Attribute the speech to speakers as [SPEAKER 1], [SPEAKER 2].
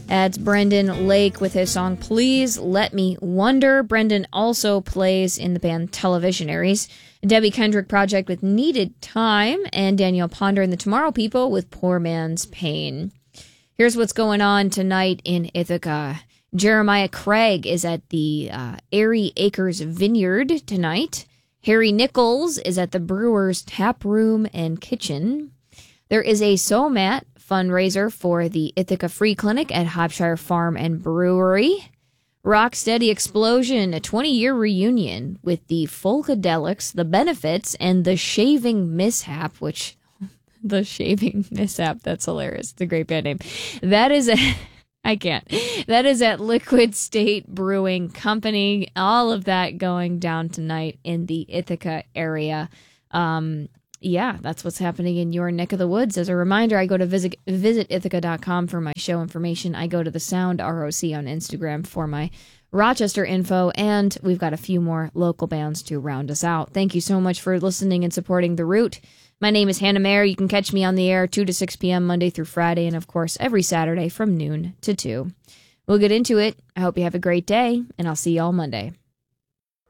[SPEAKER 1] That's Brendan Lake with his song Please Let Me Wonder. Brendan also plays in the band Televisionaries. Debbie Kendrick Project with Needed Time, and Danielle Ponder and the Tomorrow People with Poor Man's Pain. Here's what's going on tonight in Ithaca. Jeremiah Craig is at the Airy Acres Vineyard tonight. Harry Nichols is at the Brewers Tap Room and Kitchen. There is a SOMAT fundraiser for the Ithaca Free Clinic at Hopshire Farm and Brewery. Rocksteady Explosion, a 20-year reunion with the Folkadelics, the Benefits, and the Shaving Mishap, which... The Shaving Mishap, that's hilarious. It's a great band name. That is I can't. That is at Liquid State Brewing Company. All of that going down tonight in the Ithaca area. Yeah, that's what's happening in your neck of the woods. As a reminder, I go to visit Ithaca.com for my show information. I go to the Sound ROC on Instagram for my Rochester info, and we've got a few more local bands to round us out. Thank you so much for listening and supporting The Root. My name is Hannah Mayer. You can catch me on the air 2 to 6 p.m. Monday through Friday, and of course every Saturday from noon to 2. We'll get into it. I hope you have a great day, and I'll see you all Monday.